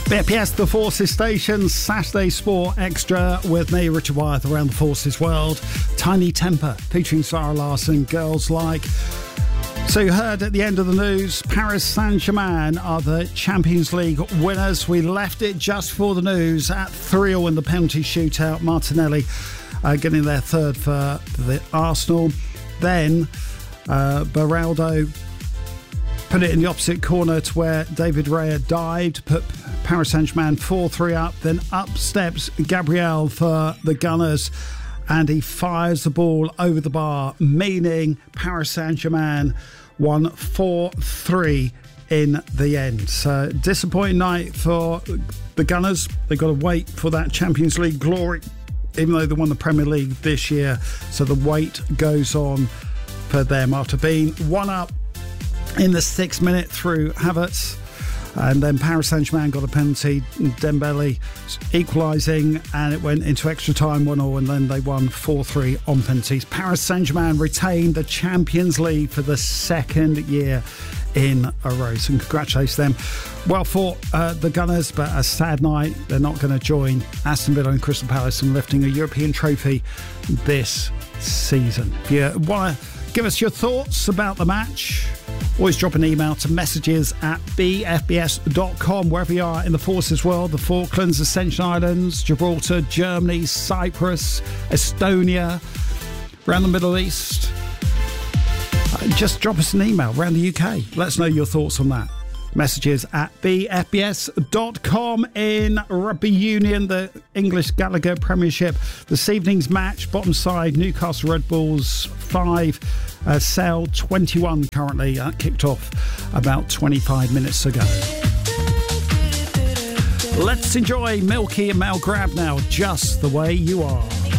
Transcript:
BFBS The Forces Station, Saturday Sport Extra with me, Richard Wyeth, around the Forces world. Tiny Temper featuring Zara Larsson, Girls Like. So you heard at the end of the news, Paris Saint-Germain are the Champions League winners. We left it just for the news at 3-0 in the penalty shootout. Martinelli getting their third for the Arsenal. Then Beraldo put it in the opposite corner to where David Raya dived, put Paris Saint-Germain 4-3 up. Then up steps Gabriel for the Gunners, and he fires the ball over the bar, meaning Paris Saint-Germain won 4-3 in the end. So disappointing night for the Gunners. They've got to wait for that Champions League glory, even though they won the Premier League this year. So the wait goes on for them after being 1-up in the 6th minute through Havertz. And then Paris Saint-Germain got a penalty, Dembele equalising, and it went into extra time 1-0, and then they won 4-3 on penalties. Paris Saint-Germain retained the Champions League for the second year in a row. So congratulations to them. Well fought, the Gunners, but a sad night. They're not going to join Aston Villa and Crystal Palace in lifting a European trophy this season. If you want to give us your thoughts about the match, always drop an email to messages@bfbs.com, wherever you are in the Forces world, the Falklands, Ascension Islands, Gibraltar, Germany, Cyprus, Estonia, around the Middle East. Just drop us an email around the UK. Let us know your thoughts on that. Messages@bfbs.com. In Rugby Union, the English Gallagher Premiership, this evening's match, bottom side, Newcastle Red Bulls 5, Sale 21 currently, kicked off about 25 minutes ago. Let's enjoy Milky and Mel Grab now, Just the Way You Are.